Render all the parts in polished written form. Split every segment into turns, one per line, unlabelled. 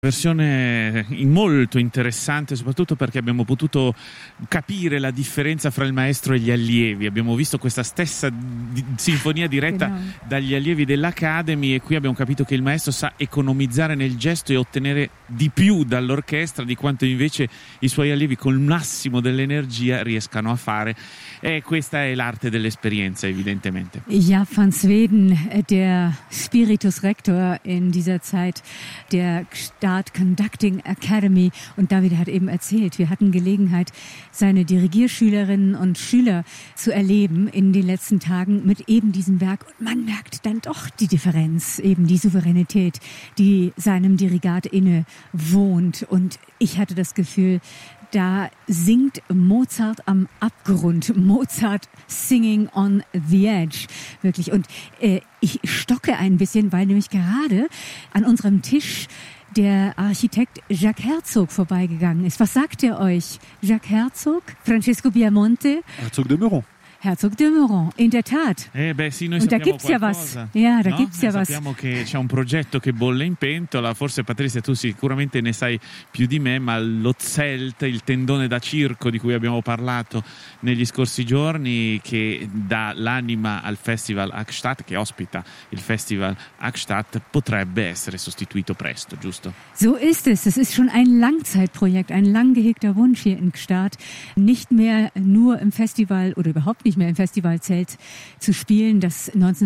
Versione molto interessante, soprattutto perché abbiamo potuto capire la differenza fra il maestro e gli allievi. Abbiamo visto questa stessa sinfonia diretta dagli allievi dell'Academy, e qui abbiamo capito che il maestro sa economizzare nel gesto e ottenere di più dall'orchestra di quanto invece i suoi allievi col massimo dell'energia riescano a fare. E questa è l'arte dell'esperienza, evidentemente.
Jaap van Zweden, der Spiritus Rector in dieser Zeit der Staat Conducting Academy. Und David hat eben erzählt, wir hatten Gelegenheit, seine Dirigierschülerinnen und Schüler zu erleben in den letzten Tagen mit eben diesem Werk. Und man merkt dann doch die Differenz, eben die Souveränität, die seinem Dirigat inne wohnt. Und ich hatte das Gefühl, da singt Mozart am Abgrund. Mozart singing on the edge. Wirklich. Und ich stocke ein bisschen, weil nämlich gerade an unserem Tisch der Architekt Jacques Herzog vorbeigegangen ist. Was sagt er euch? Jacques Herzog? Francesco Biamonte?
Herzog de Meuron.
Herzog de Meuron, in der Tat.
Sì, noi
und da
sappiamo
gibt's
qualcosa.
Ja was. Ja, da
no?
gibt's ja was.
Sappiamo che c'è un progetto che bolle in pentola. Forse Patrizia, tu sicuramente ne sai più di me, ma lo Zelt, il tendone da circo di cui abbiamo parlato negli scorsi giorni, che dà l'anima al Festival Hackstatt, che ospita il Festival Hackstatt, potrebbe essere sostituito presto, giusto?
So ist es. Es ist schon ein Langzeitprojekt, ein lang gehegter Wunsch hier in Gstaad, nicht mehr nur im Festival oder überhaupt nicht mehr im Festivalzelt zu spielen, das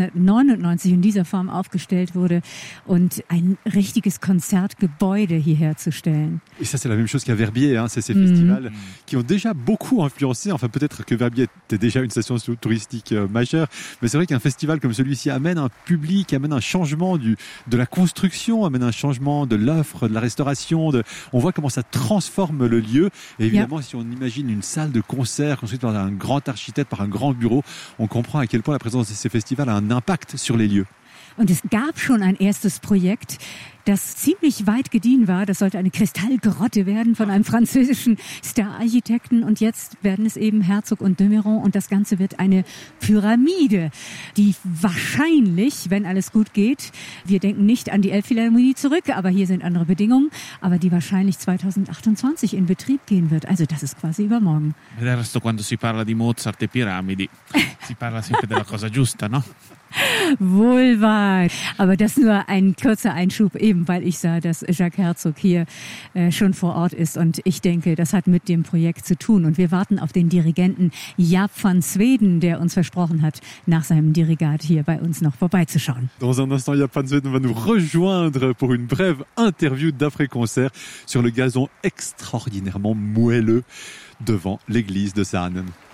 1999 in dieser Form aufgestellt wurde, und ein richtiges Konzertgebäude hierher zu stellen.
Et ça, c'est la même chose qu'à Verbier, hein. C'est ces festivals qui ont déjà beaucoup influencé. Enfin, peut-être que Verbier était déjà une station touristique majeure, mais c'est vrai qu'un festival comme celui-ci amène un public, amène un changement de la construction, amène un changement de l'offre, de la restauration. On voit comment ça transforme le lieu. Et évidemment, si on imagine une salle de concert construite par un grand architecte, par un grand bureau, on comprend à quel point la présence de ces festivals a un impact sur les lieux.
Und es gab schon ein erstes Projekt, das ziemlich weit gediehen war. Das sollte eine Kristallgrotte werden von einem französischen Star-Architekten. Und jetzt werden es eben Herzog und de Meuron. Und das Ganze wird eine Pyramide, die wahrscheinlich, wenn alles gut geht, wir denken nicht an die Elbphilharmonie zurück, aber hier sind andere Bedingungen, aber die wahrscheinlich 2028 in Betrieb gehen wird. Also das ist quasi übermorgen.
Del resto, quando si parla di Mozart e piramidi, si parla sempre della cosa giusta, no?
Wohl wahr. Aber das nur ein kurzer Einschub, eben weil ich sah, dass Jacques Herzog hier schon vor Ort ist. Und ich denke, das hat mit dem Projekt zu tun. Und wir warten auf den Dirigenten Jaap van Zweden, der uns versprochen hat, nach seinem Dirigat hier bei uns noch vorbeizuschauen.
Dans un instant, Jaap van Zweden va nous rejoindre pour une brève interview d'après-concert sur le gazon extraordinairement moelleux devant l'église de Saanen.